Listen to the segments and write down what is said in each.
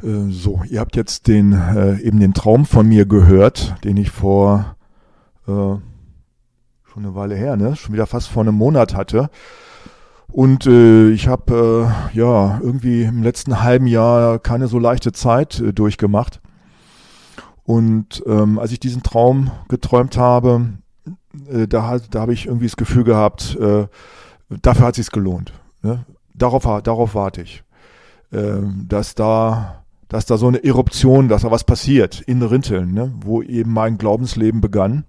Ihr habt jetzt eben den Traum von mir gehört, den ich vor schon eine Weile her, ne? Schon wieder fast vor einem Monat hatte. Und ich habe irgendwie im letzten halben Jahr keine so leichte Zeit durchgemacht. Und als ich diesen Traum geträumt habe, da habe ich irgendwie das Gefühl gehabt, dafür hat es sich gelohnt. Ne? Darauf warte ich. Dass da so eine Eruption, dass da was passiert in Rinteln, ne? Wo eben mein Glaubensleben begann.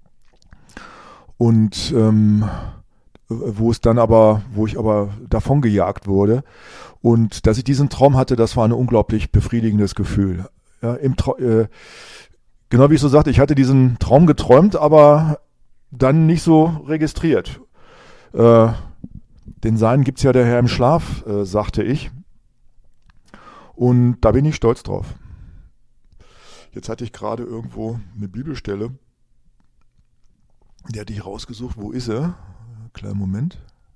Und wo ich aber davongejagt wurde. Und dass ich diesen Traum hatte, das war ein unglaublich befriedigendes Gefühl. Ja, genau wie ich so sagte, ich hatte diesen Traum geträumt, aber dann nicht so registriert. Den Sein gibt's ja der Herr im Schlaf, sagte ich. Und da bin ich stolz drauf. Jetzt hatte ich gerade irgendwo eine Bibelstelle. Die hatte ich rausgesucht. Wo ist sie? Kleinen Moment.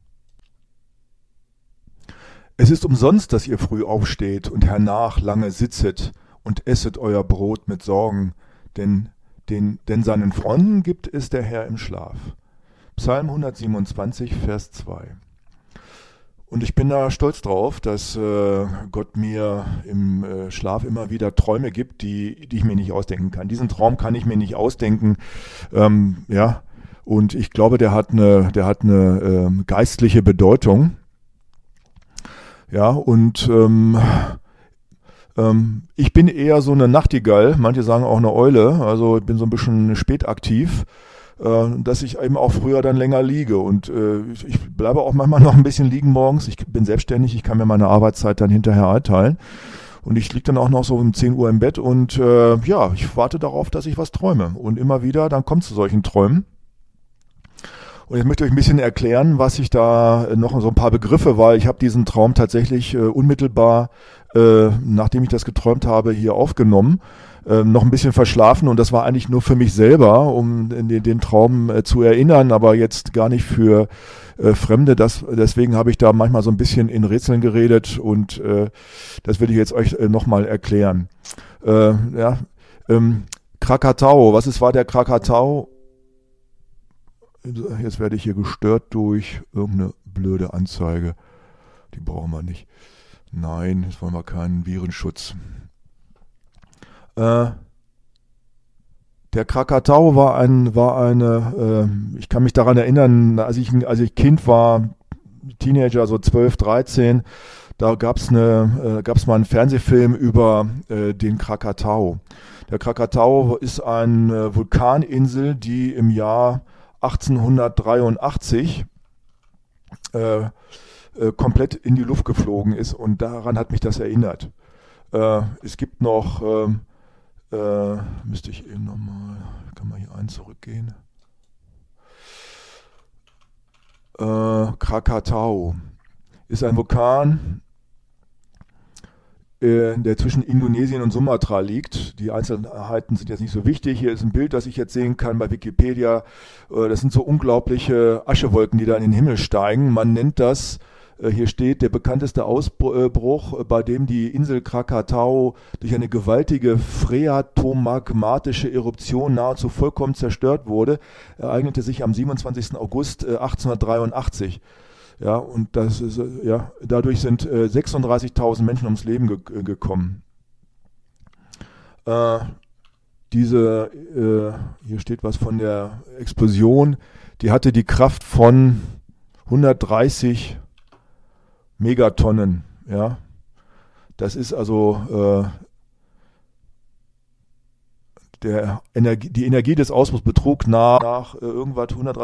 Es ist umsonst, dass ihr früh aufsteht und hernach lange sitzet und esset euer Brot mit Sorgen, denn seinen Freunden gibt es der Herr im Schlaf. Psalm 127, Vers 2. Und ich bin da stolz drauf, dass Gott mir im Schlaf immer wieder Träume gibt, die ich mir nicht ausdenken kann. Diesen Traum kann ich mir nicht ausdenken. Und ich glaube, der hat eine geistliche Bedeutung. Ja, und ich bin eher so eine Nachtigall, manche sagen auch eine Eule, also ich bin so ein bisschen spätaktiv, dass ich eben auch früher dann länger liege. Und ich bleibe auch manchmal noch ein bisschen liegen morgens. Ich bin selbstständig, ich kann mir meine Arbeitszeit dann hinterher einteilen. Und ich liege dann auch noch so um 10 Uhr im Bett und ich warte darauf, dass ich was träume. Und immer wieder, dann kommt es zu solchen Träumen. Und jetzt möchte ich euch ein bisschen erklären, was ich da noch so ein paar Begriffe, weil ich habe diesen Traum tatsächlich unmittelbar, nachdem ich das geträumt habe, hier aufgenommen, noch ein bisschen verschlafen und das war eigentlich nur für mich selber, um den Traum zu erinnern, aber jetzt gar nicht für Fremde. Deswegen habe ich da manchmal so ein bisschen in Rätseln geredet und das will ich jetzt euch nochmal erklären. Krakatau, war der Krakatau? Jetzt werde ich hier gestört durch irgendeine blöde Anzeige. Die brauchen wir nicht. Nein, jetzt wollen wir keinen Virenschutz. Der Krakatau war eine, ich kann mich daran erinnern, als ich Kind war, Teenager, so 12, 13, da gab's mal einen Fernsehfilm über den Krakatau. Der Krakatau ist eine Vulkaninsel, die im Jahr 1883 komplett in die Luft geflogen ist und daran hat mich das erinnert. Es gibt noch, müsste ich eben nochmal, kann man hier zurückgehen. Krakatau ist ein Vulkan, der zwischen Indonesien und Sumatra liegt. Die Einzelheiten sind jetzt nicht so wichtig. Hier ist ein Bild, das ich jetzt sehen kann bei Wikipedia. Das sind so unglaubliche Aschewolken, die da in den Himmel steigen. Man nennt das, hier steht, der bekannteste Ausbruch, bei dem die Insel Krakatau durch eine gewaltige phreatomagmatische Eruption nahezu vollkommen zerstört wurde, ereignete sich am 27. August 1883. Ja, und dadurch sind 36.000 Menschen ums Leben gekommen. Hier steht was von der Explosion, die hatte die Kraft von 130 Megatonnen. Ja, das ist also die Energie des Ausbruchs betrug nach irgendwas 130